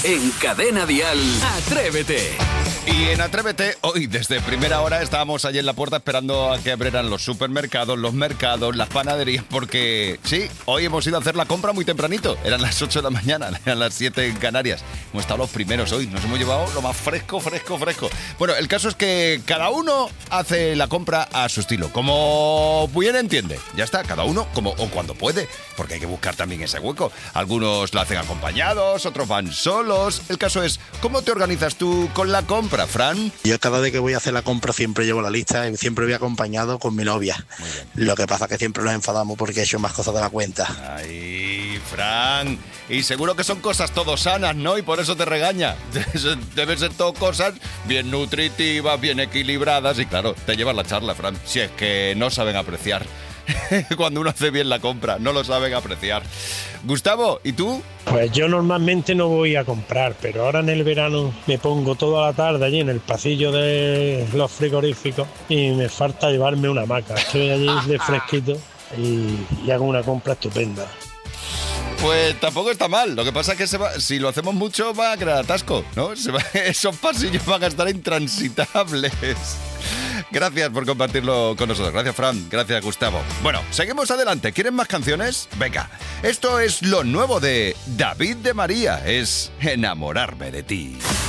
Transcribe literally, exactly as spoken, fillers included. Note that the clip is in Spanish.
En Cadena Dial, Atrévete. Y en Atrévete, hoy desde primera hora estábamos allí en la puerta esperando a que abrieran los supermercados, los mercados, las panaderías, porque sí, hoy hemos ido a hacer la compra muy tempranito. Eran las ocho de la mañana, eran las siete en Canarias. Hemos estado los primeros hoy, nos hemos llevado lo más fresco, fresco, fresco. Bueno, el caso es que cada uno hace la compra a su estilo, como bien entiende. Ya está, cada uno como o cuando puede, porque hay que buscar también ese hueco. Algunos lo hacen acompañados, otros van solos. El caso es, ¿cómo te organizas tú con la compra, Fran? Yo cada vez que voy a hacer la compra siempre llevo la lista y siempre voy acompañado con mi novia. Lo que pasa es que siempre nos enfadamos porque he hecho más cosas de la cuenta. Ay, Fran, y seguro que son cosas todo sanas, ¿no? Y por eso te regaña. Deben ser todo cosas bien nutritivas, bien equilibradas y claro, te llevas la charla, Fran. Si es que no saben apreciar. Cuando uno hace bien la compra, no lo saben apreciar. Gustavo, ¿y tú? Pues yo normalmente no voy a comprar, pero ahora en el verano me pongo toda la tarde allí en el pasillo de los frigoríficos y me falta llevarme una hamaca. Estoy allí de fresquito y, y hago una compra estupenda. Pues tampoco está mal. Lo que pasa es que se va, si lo hacemos mucho va a crear atasco, ¿no? Se va, esos pasillos van a estar intransitables. Gracias por compartirlo con nosotros. Gracias, Fran. Gracias, Gustavo. Bueno, seguimos adelante. ¿Quieren más canciones? Venga. Esto es lo nuevo de David de María. Es Enamorarme de ti.